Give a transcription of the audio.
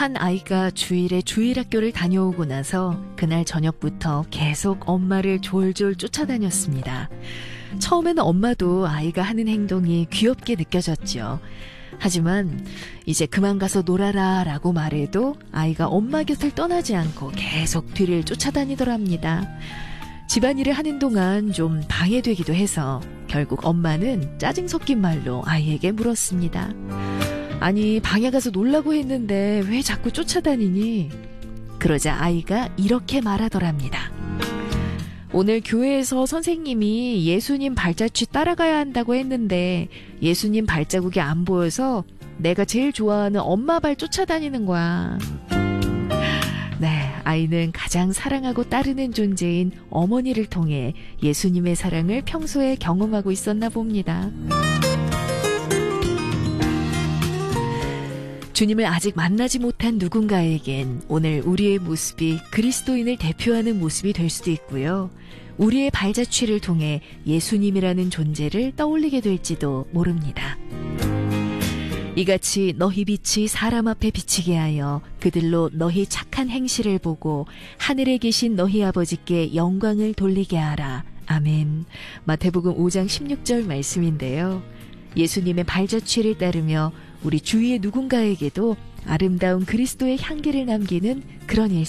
한 아이가 주일에 주일학교를 다녀오고 나서 그날 저녁부터 계속 엄마를 졸졸 쫓아다녔습니다. 처음에는 엄마도 아이가 하는 행동이 귀엽게 느껴졌죠. 하지만 이제 그만 가서 놀아라 라고 말해도 아이가 엄마 곁을 떠나지 않고 계속 뒤를 쫓아다니더랍니다. 집안일을 하는 동안 좀 방해되기도 해서 결국 엄마는 짜증 섞인 말로 아이에게 물었습니다. 아니, 방에 가서 놀라고 했는데 왜 자꾸 쫓아다니니? 그러자 아이가 이렇게 말하더랍니다. 오늘 교회에서 선생님이 예수님 발자취 따라가야 한다고 했는데 예수님 발자국이 안 보여서 내가 제일 좋아하는 엄마 발 쫓아다니는 거야. 네, 아이는 가장 사랑하고 따르는 존재인 어머니를 통해 예수님의 사랑을 평소에 경험하고 있었나 봅니다. 주님을 아직 만나지 못한 누군가에겐 오늘 우리의 모습이 그리스도인을 대표하는 모습이 될 수도 있고요. 우리의 발자취를 통해 예수님이라는 존재를 떠올리게 될지도 모릅니다. 이같이 너희 빛이 사람 앞에 비치게 하여 그들로 너희 착한 행실을 보고 하늘에 계신 너희 아버지께 영광을 돌리게 하라. 아멘. 마태복음 5장 16절 말씀인데요. 예수님의 발자취를 따르며 우리 주위의 누군가에게도 아름다운 그리스도의 향기를 남기는 그런 일상